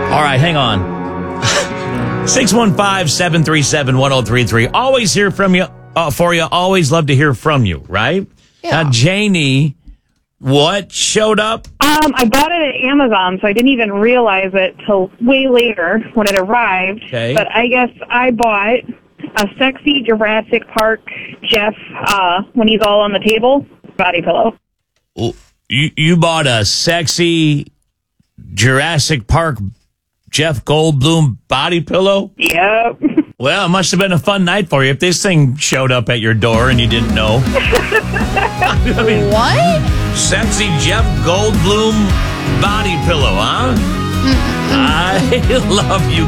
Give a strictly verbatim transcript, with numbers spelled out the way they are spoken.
All right, hang on. six one five, seven three seven, one oh three three. Always hear from you, uh, for you. Always love to hear from you, right? Yeah. Now, Janie, what showed up? Um, I bought it at Amazon, so I didn't even realize it till way later when it arrived. Okay. But I guess I bought a sexy Jurassic Park Jeff, uh, when he's all on the table, body pillow. You, you bought a sexy Jurassic Park Jeff Goldblum body pillow? Yep. Well, it must have been a fun night for you if this thing showed up at your door and you didn't know. I mean, What? sexy Jeff Goldblum body pillow, huh? I love you